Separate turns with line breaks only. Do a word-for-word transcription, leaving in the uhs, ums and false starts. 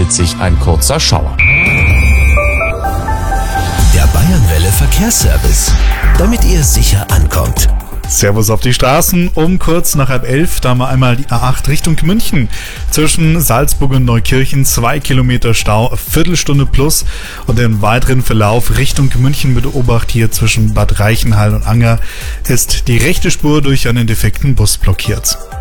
bildet sich ein kurzer Schauer.
Der Bayernwelle Verkehrsservice, damit ihr sicher ankommt.
Servus auf die Straßen, um kurz nach halb elf, da mal einmal die A acht Richtung München. Zwischen Salzburg und Neukirchen zwei Kilometer Stau, Viertelstunde plus, und im weiteren Verlauf Richtung München mit Obacht hier zwischen Bad Reichenhall und Anger ist die rechte Spur durch einen defekten Bus blockiert.